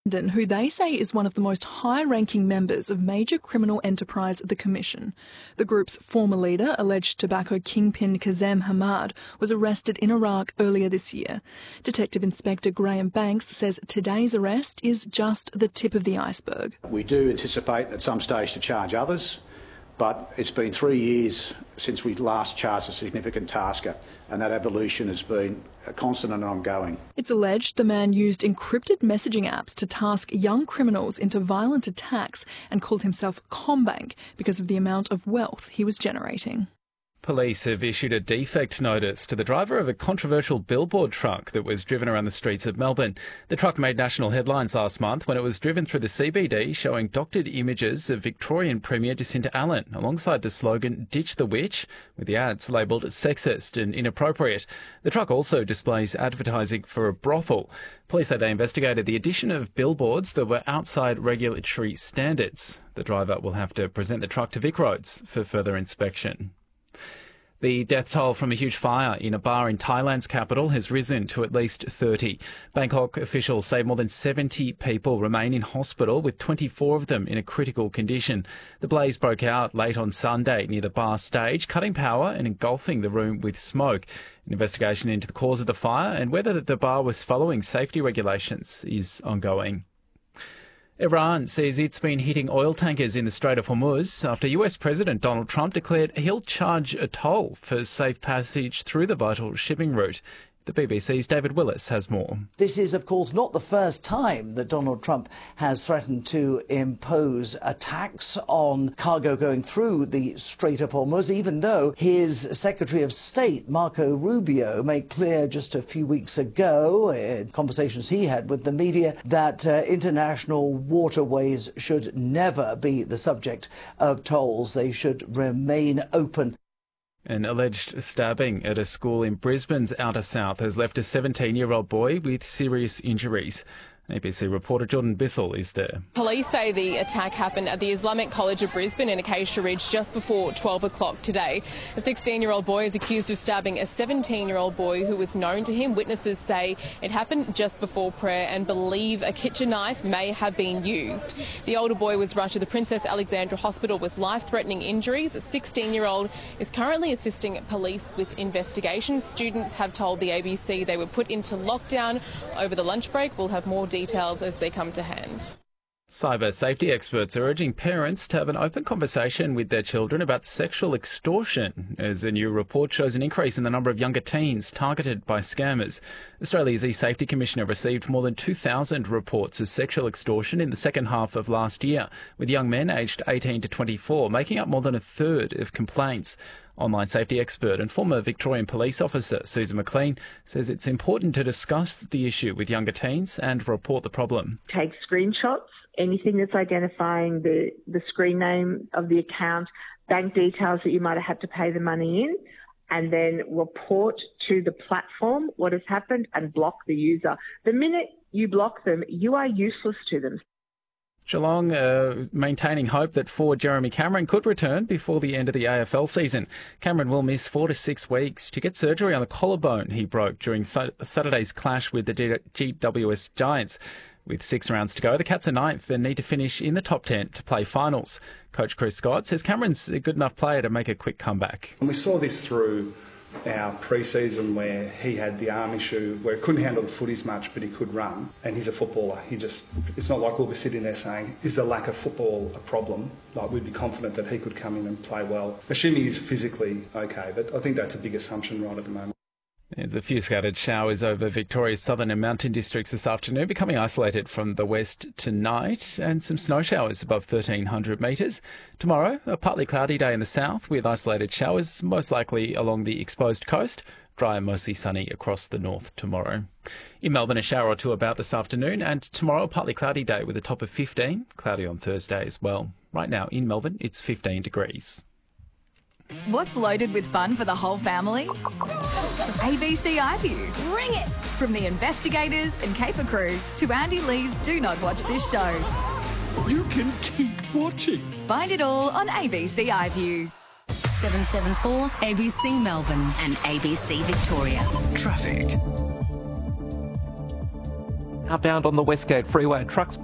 London, who they say is one of the most high-ranking members of major criminal enterprise, the Commission. The group's former leader, alleged tobacco kingpin Kazem Hamad, was arrested in Iraq earlier this year. Detective Inspector Graham Banks says today's arrest is just the tip of the iceberg. We do anticipate at some stage to charge others, but it's been 3 years since we last charged a significant tasker, and that evolution has been constant and ongoing. It's alleged the man used encrypted messaging apps to task young criminals into violent attacks and called himself CommBank because of the amount of wealth he was generating. Police have issued a defect notice to the driver of a controversial billboard truck that was driven around the streets of Melbourne. The truck made national headlines last month when it was driven through the CBD, showing doctored images of Victorian Premier Jacinta Allen, alongside the slogan "Ditch the Witch," with the ads labelled sexist and inappropriate. The truck also displays advertising for a brothel. Police say they investigated the addition of billboards that were outside regulatory standards. The driver will have to present the truck to VicRoads for further inspection. The death toll from a huge fire in a bar in Thailand's capital has risen to at least 30. Bangkok officials say more than 70 people remain in hospital, with 24 of them in a critical condition. The blaze broke out late on Sunday near the bar stage, cutting power and engulfing the room with smoke. An investigation into the cause of the fire and whether the bar was following safety regulations is ongoing. Iran says it's been hitting oil tankers in the Strait of Hormuz after US President Donald Trump declared he'll charge a toll for safe passage through the vital shipping route. The BBC's David Willis has more. This is, of course, not the first time that Donald Trump has threatened to impose a tax on cargo going through the Strait of Hormuz, even though his Secretary of State, Marco Rubio, made clear just a few weeks ago, in conversations he had with the media, that international waterways should never be the subject of tolls. They should remain open. An alleged stabbing at a school in Brisbane's outer south has left a 17-year-old boy with serious injuries. ABC reporter Jordan Bissell is there. Police say the attack happened at the Islamic College of Brisbane in Acacia Ridge just before 12 o'clock today. A 16-year-old boy is accused of stabbing a 17-year-old boy who was known to him. Witnesses say it happened just before prayer and believe a kitchen knife may have been used. The older boy was rushed to the Princess Alexandra Hospital with life-threatening injuries. A 16-year-old is currently assisting police with investigations. Students have told the ABC they were put into lockdown over the lunch break. We'll have more details as they come to hand. Cyber safety experts are urging parents to have an open conversation with their children about sexual extortion, as a new report shows an increase in the number of younger teens targeted by scammers. Australia's e-Safety Commissioner received more than 2,000 reports of sexual extortion in the second half of last year, with young men aged 18 to 24 making up more than a third of complaints. Online safety expert and former Victorian police officer Susan McLean says it's important to discuss the issue with younger teens and report the problem. Take screenshots, anything that's identifying the screen name of the account, bank details that you might have had to pay the money in, and then report to the platform what has happened and block the user. The minute you block them, you are useless to them. Geelong maintaining hope that forward Jeremy Cameron could return before the end of the AFL season. Cameron will miss 4 to 6 weeks to get surgery on the collarbone he broke during Saturday's clash with the GWS Giants. With 6 rounds to go, the Cats are 9th and need to finish in the top 10 to play finals. Coach Chris Scott says Cameron's a good enough player to make a quick comeback. And we saw this through our pre-season where he had the arm issue where he couldn't handle the footies much, but he could run. And he's a footballer. It's not like we'll be sitting there saying, is the lack of football a problem? Like, we'd be confident that he could come in and play well, assuming he's physically okay. But I think that's a big assumption right at the moment. There's a few scattered showers over Victoria's southern and mountain districts this afternoon, becoming isolated from the west tonight, and some snow showers above 1,300 metres. Tomorrow, a partly cloudy day in the south with isolated showers, most likely along the exposed coast. Dry and mostly sunny across the north tomorrow. In Melbourne, a shower or two about this afternoon, and tomorrow, a partly cloudy day with a top of 15. Cloudy on Thursday as well. Right now in Melbourne, it's 15 degrees. What's loaded with fun for the whole family? ABC iView. Bring it! From the investigators and caper crew to Andy Lee's Do Not Watch This Show. You can keep watching. Find it all on ABC iView. 774 ABC Melbourne and ABC Victoria. Traffic. Outbound on the Westgate Freeway, trucks